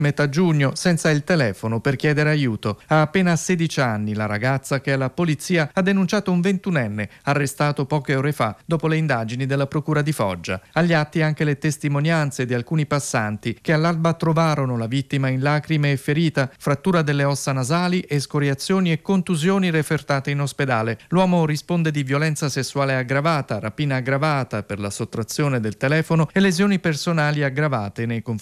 metà giugno senza il telefono per chiedere aiuto. Ha appena 16 anni la ragazza che la polizia ha denunciato un 21enne arrestato poche ore fa dopo le indagini della procura di Foggia. Agli atti anche le testimonianze di alcuni passanti che all'alba trovarono la vittima in lacrime e ferita, frattura delle ossa nasali, escoriazioni e contusioni refertate in ospedale. L'uomo risponde di violenza sessuale aggravata, rapina aggravata per la sottrazione del telefono e lesioni personali aggravate nei confronti